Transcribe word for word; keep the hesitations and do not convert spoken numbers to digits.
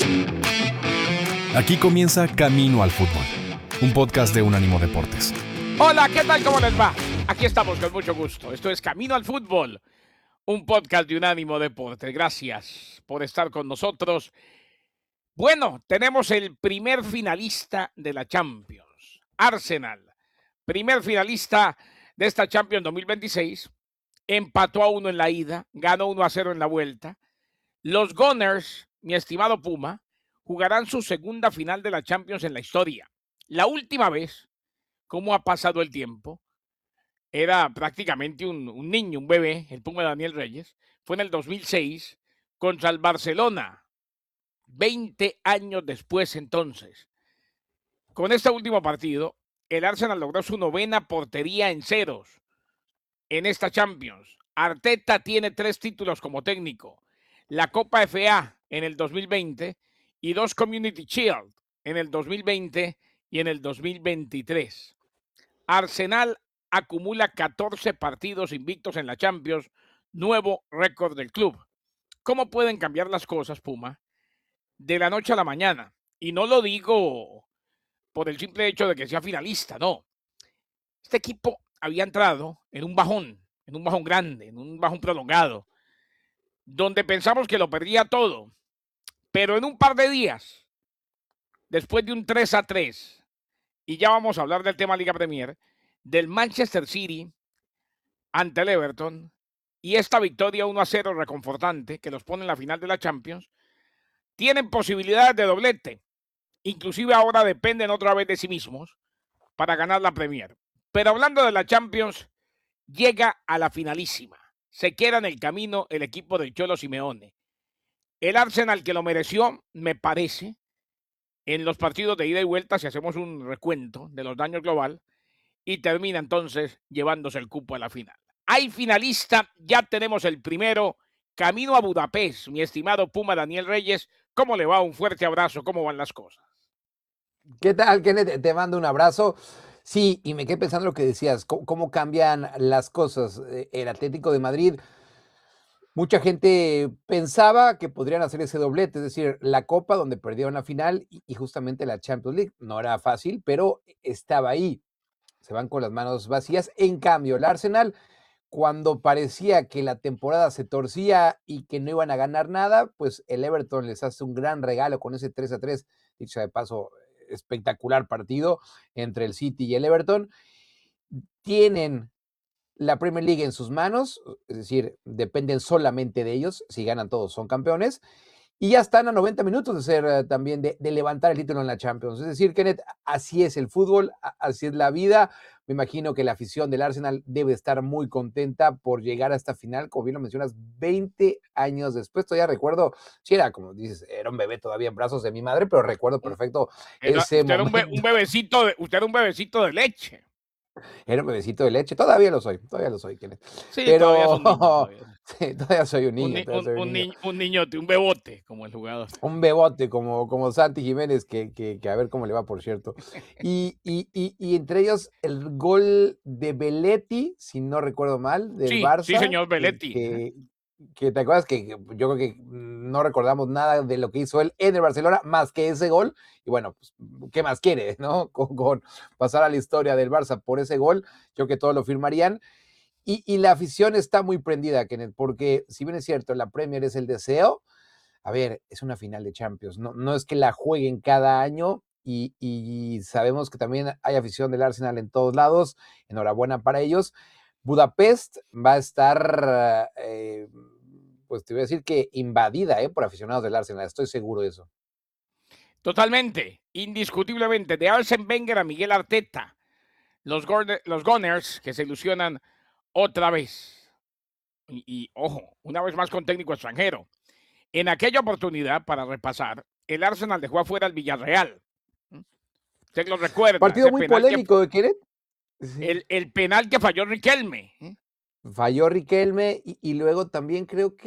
Aquí comienza Camino al Fútbol, un podcast de Unánimo Deportes. Hola, ¿qué tal? ¿Cómo les va? Aquí estamos con mucho gusto. Esto es Camino al Fútbol, un podcast de Unánimo Deportes. Gracias por estar con nosotros. Bueno, tenemos el primer finalista de la Champions, Arsenal. Primer finalista de esta Champions dos mil veintiséis. Empató a uno en la ida, ganó uno a cero en la vuelta. Los Gunners, mi estimado Puma, jugarán su segunda final de la Champions en la historia. La última vez, ¿cómo ha pasado el tiempo? Era prácticamente un, un niño, un bebé, el Puma de Daniel Reyes. Fue en el dos mil seis contra el Barcelona. veinte años después, entonces. Con este último partido, el Arsenal logró su novena portería en ceros en esta Champions. Arteta tiene tres títulos como técnico. La Copa F A en el dos mil veinte y dos Community Shield en el dos mil veinte y en el dos mil veintitrés. Arsenal acumula catorce partidos invictos en la Champions, nuevo récord del club. ¿Cómo pueden cambiar las cosas, Puma, de la noche a la mañana? Y no lo digo por el simple hecho de que sea finalista, no. Este equipo había entrado en un bajón, en un bajón grande, en un bajón prolongado, donde pensamos que lo perdía todo. Pero en un par de días, después de un tres a tres, y ya vamos a hablar del tema Liga Premier, del Manchester City ante el Everton, y esta victoria uno a cero reconfortante que los pone en la final de la Champions, tienen posibilidades de doblete. Inclusive ahora dependen otra vez de sí mismos para ganar la Premier. Pero hablando de la Champions, llega a la finalísima. Se queda en el camino el equipo del Cholo Simeone. El Arsenal, que lo mereció, me parece, en los partidos de ida y vuelta, si hacemos un recuento de los daños global, y termina entonces llevándose el cupo a la final. Hay finalista, ya tenemos el primero, camino a Budapest, mi estimado Puma Daniel Reyes. ¿Cómo le va? Un fuerte abrazo, ¿cómo van las cosas? ¿Qué tal, Kenneth? Te mando un abrazo. Sí, y me quedé pensando lo que decías, cómo, cómo cambian las cosas. El Atlético de Madrid, mucha gente pensaba que podrían hacer ese doblete, es decir, la Copa donde perdieron la final y, y justamente la Champions League. No era fácil, pero estaba ahí. Se van con las manos vacías. En cambio, el Arsenal, cuando parecía que la temporada se torcía y que no iban a ganar nada, pues el Everton les hace un gran regalo con ese tres a tres, dicho de paso, espectacular partido entre el City y el Everton. Tienen la Premier League en sus manos, es decir, dependen solamente de ellos. Si ganan todos, son campeones. Y ya están a noventa minutos de ser uh, también de, de levantar el título en la Champions. Es decir, Kenneth, así es el fútbol, así es la vida. Me imagino que la afición del Arsenal debe estar muy contenta por llegar a esta final, como bien lo mencionas, veinte años después. Todavía recuerdo, sí era como dices, era un bebé todavía en brazos de mi madre, pero recuerdo perfecto era, ese usted momento. Era un, be, un bebecito de, usted era un bebecito de leche. Era un bebecito de leche, todavía lo soy, todavía lo soy, Kenneth. Sí, pero todavía, es un niño, todavía. Sí, todavía soy un niño. Un, soy un, un, un, niño. Ni, un niñote, un bebote, como el jugador. Un bebote, como, como Santi Jiménez, que, que, que a ver cómo le va, por cierto. Y, y, y, y entre ellos, el gol de Belletti, si no recuerdo mal, del sí, Barça. Sí, señor, Belletti. Que, que te acuerdas que yo creo que no recordamos nada de lo que hizo él en el Barcelona, más que ese gol. Y bueno, pues, ¿qué más quiere, no? Con, con pasar a la historia del Barça por ese gol, yo creo que todos lo firmarían. Y, y la afición está muy prendida, Kenneth, porque si bien es cierto, la Premier es el deseo, a ver, es una final de Champions, no, no es que la jueguen cada año y, y sabemos que también hay afición del Arsenal en todos lados, enhorabuena para ellos. Budapest va a estar, eh, pues te voy a decir que invadida eh, por aficionados del Arsenal, estoy seguro de eso. Totalmente, indiscutiblemente, de Arsene Wenger a Miguel Arteta, los, los Gunners que se ilusionan otra vez. Y, y ojo, una vez más con técnico extranjero. En aquella oportunidad, para repasar, el Arsenal dejó afuera al Villarreal. Usted lo recuerda. Partido muy polémico, que, ¿Quieres? Sí. El, el penal que falló Riquelme. ¿eh? Falló Riquelme y, y luego también creo que